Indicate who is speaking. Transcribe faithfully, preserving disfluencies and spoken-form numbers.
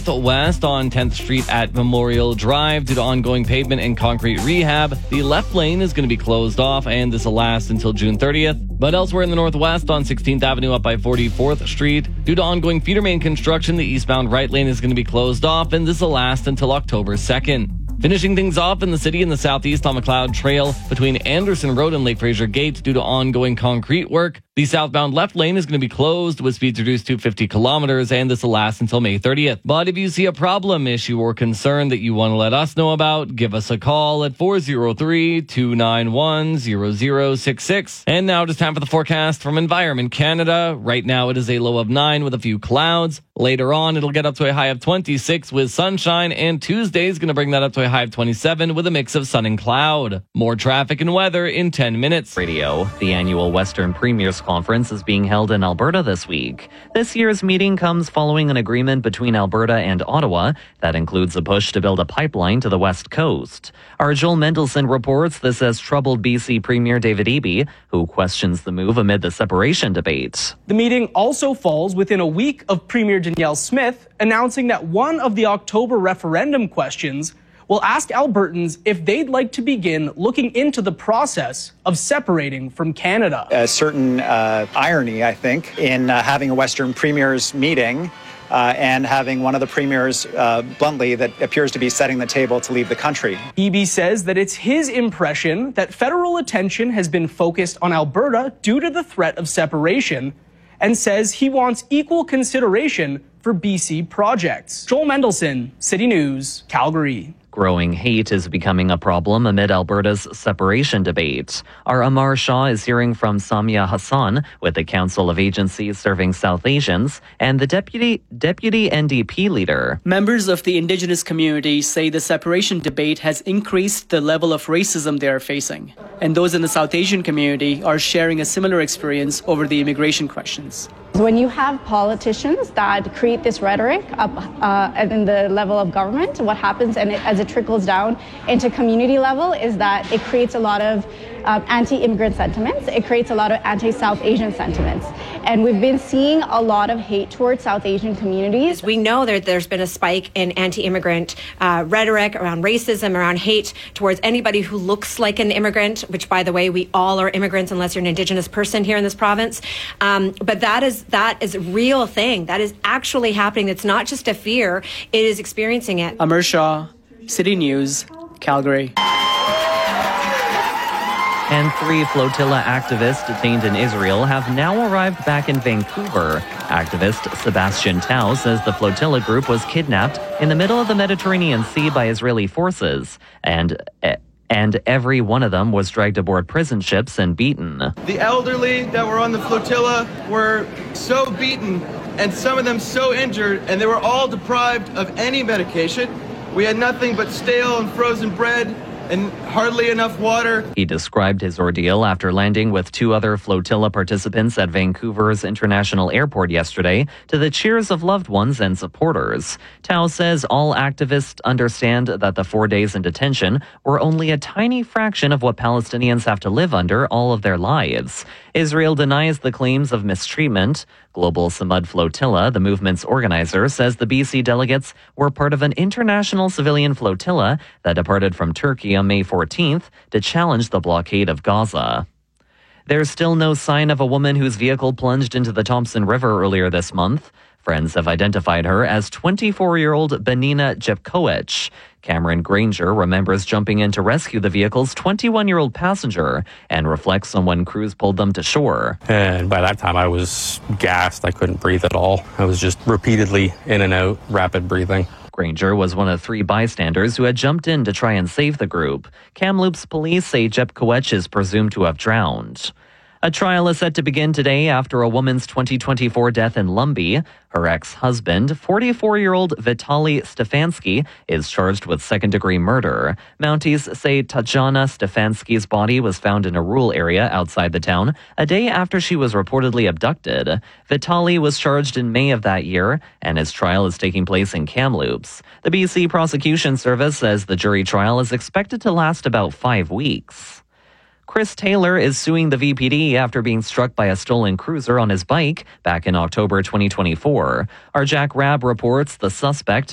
Speaker 1: northwest on tenth Street at Memorial Drive due to ongoing pavement and concrete rehab. The left lane is going to be closed off, and this will last until June thirtieth. But elsewhere in the northwest on sixteenth Avenue up by forty-fourth Street, due to ongoing feeder main construction, the eastbound right lane is going to be closed off, and this will last until October second. Finishing things off in the city in the southeast on McLeod Trail between Anderson Road and Lake Fraser Gate due to ongoing concrete work. The southbound left lane is going to be closed with speeds reduced to fifty kilometers, and this will last until May thirtieth. But if you see a problem, issue, or concern that you want to let us know about, give us a call at four oh three, two nine one, zero zero six six. And now it is time for the forecast from Environment Canada. Right now it is a low of nine with a few clouds. Later on, it'll get up to a high of twenty-six with sunshine, and Tuesday is going to bring that up to a high of twenty-seven with a mix of sun and cloud. More traffic and weather in ten minutes.
Speaker 2: Radio. The annual Western Premiers Conference is being held in Alberta this week. This year's meeting comes following an agreement between Alberta and Ottawa that includes a push to build a pipeline to the west coast. Our Joel Mendelson reports this has troubled B C Premier David Eby, who questions the move amid the separation debate.
Speaker 3: The meeting also falls within a week of Premier Danielle Smith announcing that one of the October referendum questions will ask Albertans if they'd like to begin looking into the process of separating from Canada.
Speaker 4: A certain uh, irony, I think, in uh, having a Western Premiers meeting uh, and having one of the premiers uh, bluntly that appears to be setting the table to leave the country.
Speaker 3: Eby says that it's his impression that federal attention has been focused on Alberta due to the threat of separation, and says he wants equal consideration for B C projects. Joel Mendelson, City News, Calgary.
Speaker 2: Growing hate is becoming a problem amid Alberta's separation debate. Our Amar Shah is hearing from Samia Hassan with the Council of Agencies Serving South Asians and the deputy deputy N D P leader.
Speaker 5: Members of the Indigenous community say the separation debate has increased the level of racism they are facing. And those in the South Asian community are sharing a similar experience over the immigration questions.
Speaker 6: When you have politicians that create this rhetoric up uh, in the level of government, what happens and it, as it trickles down into community level is that it creates a lot of um, anti-immigrant sentiments. It creates a lot of anti-South Asian sentiments. And we've been seeing a lot of hate towards South Asian communities.
Speaker 7: We know that there's been a spike in anti-immigrant uh, rhetoric around racism, around hate towards anybody who looks like an immigrant, which, by the way, we all are immigrants unless you're an Indigenous person here in this province. Um, but that is that is a real thing. That is actually happening. It's not just a fear. It is experiencing it.
Speaker 5: Amar Shah, City News, Calgary.
Speaker 2: And three flotilla activists detained in Israel have now arrived back in Vancouver. Activist Sebastian Tau says the flotilla group was kidnapped in the middle of the Mediterranean Sea by Israeli forces, and and every one of them was dragged aboard prison ships and beaten.
Speaker 8: The elderly that were on the flotilla were so beaten, and some of them so injured, and they were all deprived of any medication. We had nothing but stale and frozen bread and hardly enough water.
Speaker 2: He described his ordeal after landing with two other flotilla participants at Vancouver's International Airport yesterday to the cheers of loved ones and supporters. Tau says all activists understand that the four days in detention were only a tiny fraction of what Palestinians have to live under all of their lives. Israel denies the claims of mistreatment. Global Samud Flotilla, the movement's organizer, says the B C delegates were part of an international civilian flotilla that departed from Turkey on May fourteenth to challenge the blockade of Gaza. There's still no sign of a woman whose vehicle plunged into the Thompson River earlier this month. Friends have identified her as twenty-four-year-old Benina Jepkowicz. Cameron Granger remembers jumping in to rescue the vehicle's twenty-one-year-old passenger and reflects on when crews pulled them to shore.
Speaker 9: And by that time, I was gassed. I couldn't breathe at all. I was just repeatedly in and out, rapid breathing.
Speaker 2: Granger was one of three bystanders who had jumped in to try and save the group. Kamloops police say Jepkowicz is presumed to have drowned. A trial is set to begin today after a woman's twenty twenty-four death in Lumbee. Her ex-husband, forty-four-year-old Vitaly Stefansky, is charged with second-degree murder. Mounties say Tatjana Stefansky's body was found in a rural area outside the town a day after she was reportedly abducted. Vitaly was charged in May of that year, and his trial is taking place in Kamloops. The B C Prosecution Service says the jury trial is expected to last about five weeks. Chris Taylor is suing the V P D after being struck by a stolen cruiser on his bike back in October twenty twenty-four. Our Jack Rabb reports the suspect